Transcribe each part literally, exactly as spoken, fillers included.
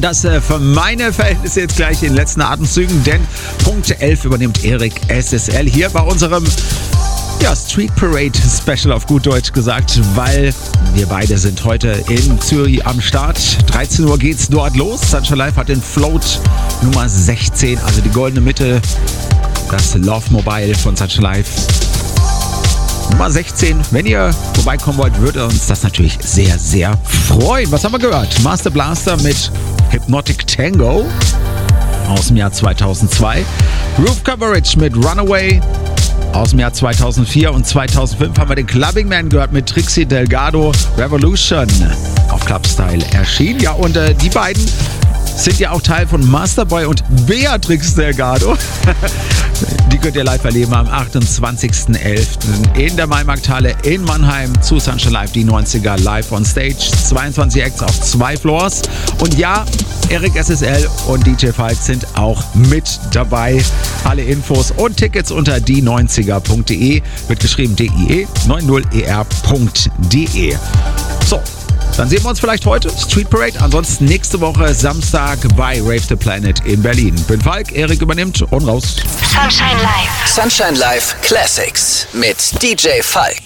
Das äh, für meine Verhältnisse jetzt gleich in den letzten Atemzügen, denn Punkt elf übernimmt Erik S S L hier bei unserem ja, Street Parade Special auf gut Deutsch gesagt, weil wir beide sind heute in Zürich am Start. dreizehn Uhr geht's dort los. Sunshine Live hat den Float Nummer sechzehn, also die goldene Mitte, das Love Mobile von Sunshine Live. Nummer sechzehn. Wenn ihr vorbeikommen wollt, würde uns das natürlich sehr, sehr freuen. Was haben wir gehört? Master Blaster mit Hypnotic Tango aus dem Jahr zweitausendzwei. Roof Coverage mit Runaway aus dem Jahr zweitausendvier. Und zweitausendfünf haben wir den Clubbing Man gehört mit Trixie Delgado, Revolution auf Clubstyle erschienen. Ja, und äh, die beiden sind ja auch Teil von Masterboy und Beatrix Delgado. Die könnt ihr live erleben am achtundzwanzigsten elften in der Maimarkthalle in Mannheim zu Sunshine Live, die neunziger live on stage. zweiundzwanzig Acts auf zwei Floors. Und ja, Erik S S L und D J Falk sind auch mit dabei. Alle Infos und Tickets unter die neunziger punkt de, wird geschrieben D I E neunzig E R punkt de. So. Dann sehen wir uns vielleicht heute, Street Parade. Ansonsten nächste Woche Samstag bei Rave the Planet in Berlin. Bin Falk, Erik übernimmt und raus. Sunshine Live. Sunshine Live Classics mit D J Falk.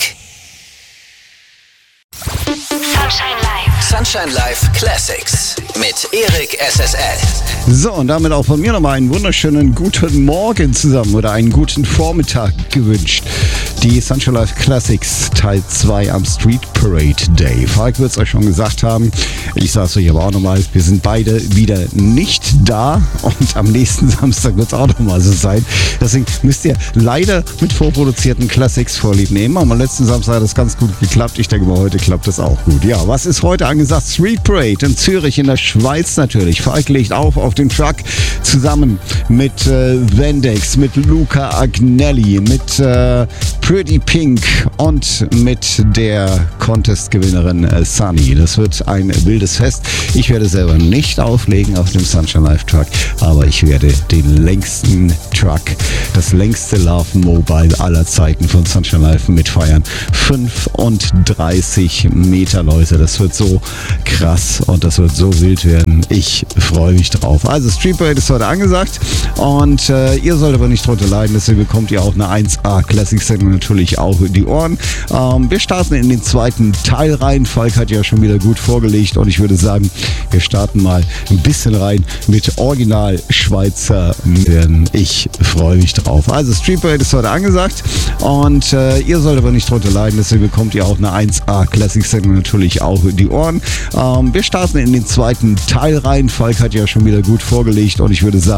Sunshine Live. Sunshine Live Classics mit Erik S S L. So, und damit auch von mir nochmal einen wunderschönen guten Morgen zusammen oder einen guten Vormittag gewünscht. Die Sunshine Live Classics Teil zwei am Street Parade Day. Falk wird es euch schon gesagt haben. Ich sage es euch aber auch nochmal, wir sind beide wieder nicht da und am nächsten Samstag wird es auch nochmal so sein. Deswegen müsst ihr leider mit vorproduzierten Classics vorlieb nehmen. Am letzten Samstag hat das ganz gut geklappt. Ich denke mal, heute klappt das auch gut. Ja, was ist heute angesagt? Street Parade in Zürich in der Schweiz natürlich. Falk legt auf auf den Truck zusammen mit äh, Vendex, mit Luca Agnelli, mit äh, Pretty Pink und mit der Contest-Gewinnerin äh, Sunny. Das wird ein wildes Fest. Ich werde selber nicht auflegen auf dem Sunshine Live Truck, aber ich werde den längsten Truck, das längste Love Mobile aller Zeiten von Sunshine Live mitfeiern. fünfunddreißig Meter, Leute. Das wird so krass und das wird so wild werden. Ich freue mich drauf. Also Street Parade ist heute angesagt und äh, ihr sollt aber nicht drunter leiden, deswegen bekommt ihr auch eine eins A Classic Sendung natürlich auch in die Ohren. Ähm, wir starten in den zweiten Teil rein. Falk hat ja schon wieder gut vorgelegt und ich würde sagen, wir starten mal ein bisschen rein mit Original Schweizer Müttern. Ich freue mich drauf. Also Street Parade ist heute angesagt und äh, ihr sollt aber nicht drunter leiden, deswegen bekommt ihr auch eine eins A Classic Sendung natürlich auch in die Ohren. Ähm, wir starten in den zweiten Teil rein. Falk hat ja schon wieder gut vorgelegt und ich würde sagen,